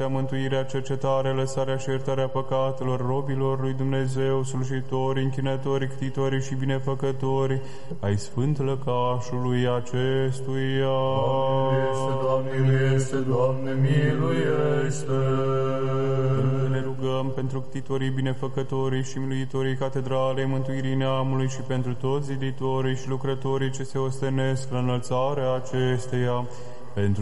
mântuirea, cercetarea, lăsarea și iertarea păcatelor robilor lui Dumnezeu, slujitori, închinători, ctitorii și binefăcători ai Sfânt Lăcașului acestuia. Doamne, miluiește, Doamne, miluiește! Ne rugăm pentru ctitorii, binefăcătorii și miluitorii Catedralei Mântuirii Neamului și pentru toți ziditorii și lucrătorii ce se ostenesc la înălțarea acesteia, pentru